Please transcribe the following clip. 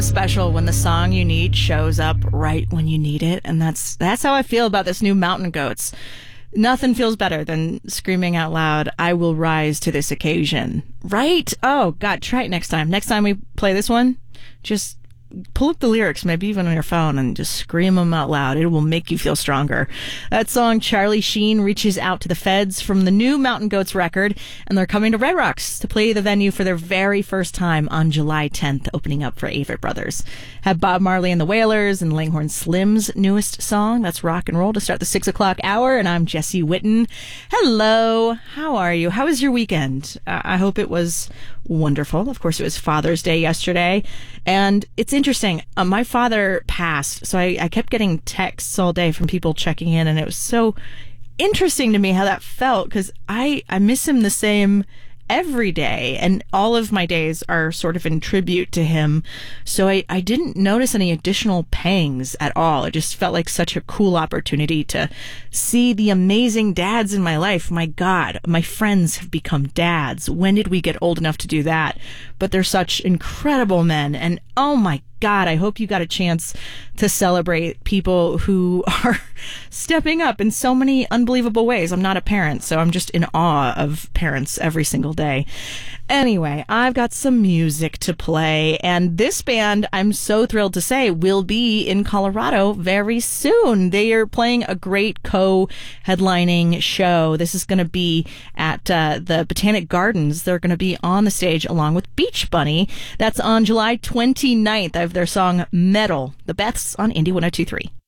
Special when the song you need shows up right when you need it, and that's how I feel about this new Mountain Goats. Nothing feels better than screaming out loud, "I will rise to this occasion." Right? Oh, God, try it next time. Next time we play this one, just pull up the lyrics, maybe even on your phone, and just scream them out loud. It will make you feel stronger. That song, Charlie Sheen Reaches Out to the Feds, from the new Mountain Goats record, and they're coming to Red Rocks to play the venue for their very first time on July 10th, opening up for Avett Brothers. Have Bob Marley and the Wailers and Langhorne Slim's newest song, that's Rock and Roll, to start the 6 o'clock hour, and I'm Jesse Witten. Hello, how are you? How was your weekend? I hope it was wonderful. Of course, it was Father's Day yesterday, and it's interesting. My father passed, so I kept getting texts all day from people checking in, and it was so interesting to me how that felt, because I miss him the same every day, and all of my days are sort of in tribute to him, so I didn't notice any additional pangs at all. It just felt like such a cool opportunity to see the amazing dads in my life. My God, my friends have become dads. When did we get old enough to do that? But they're such incredible men, and oh my God, I hope you got a chance to celebrate people who are stepping up in so many unbelievable ways. I'm not a parent, so I'm just in awe of parents every single day. Anyway, I've got some music to play, and this band, I'm so thrilled to say, will be in Colorado very soon. They are playing a great co-headlining show. This is going to be at the Botanic Gardens. They're going to be on the stage along with Beach Bunny. That's on July 29th. I have their song Metal. The Beths on Indie 102.3.